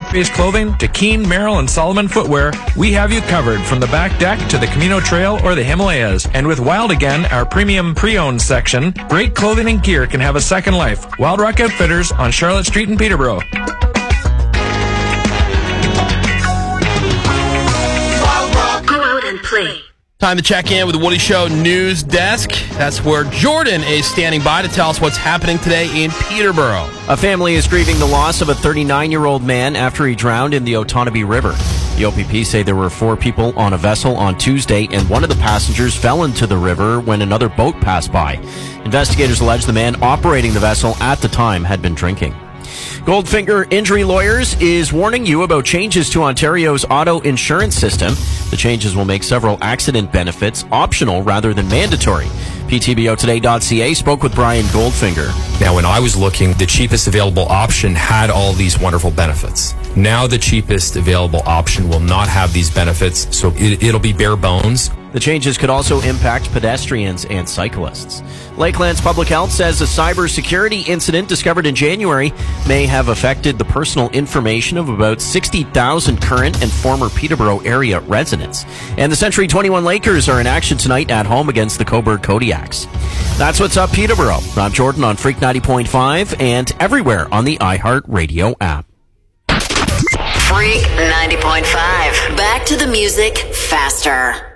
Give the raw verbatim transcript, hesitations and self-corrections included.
Based clothing to Keen, Merrill, and Solomon footwear, we have you covered from the back deck to the Camino Trail or the Himalayas. And with Wild Again, our premium pre-owned section, great clothing and gear can have a second life. Wild Rock Outfitters on Charlotte Street in Peterborough. Wild Rock. Go out and play. Time to check in with the Woody Show News Desk. That's where Jordan is standing by to tell us what's happening today in Peterborough. A family is grieving the loss of a thirty-nine-year-old man after he drowned in the Otonabee River. The O P P say there were four people on a vessel on Tuesday, and one of the passengers fell into the river when another boat passed by. Investigators allege the man operating the vessel at the time had been drinking. Goldfinger Injury Lawyers is warning you about changes to Ontario's auto insurance system. The changes will make several accident benefits optional rather than mandatory. P T B O today dot C A spoke with Brian Goldfinger. Now, when I was looking, the cheapest available option had all these wonderful benefits. Now the cheapest available option will not have these benefits, so it, it'll be bare bones. The changes could also impact pedestrians and cyclists. Lakelands Public Health says a cybersecurity incident discovered in January may have affected the personal information of about sixty thousand current and former Peterborough area residents. And the Century twenty-one Lakers are in action tonight at home against the Cobourg Kodiaks. That's what's up, Peterborough. I'm Jordan on Freak ninety point five and everywhere on the iHeartRadio app. Freak ninety point five. Back to the music faster.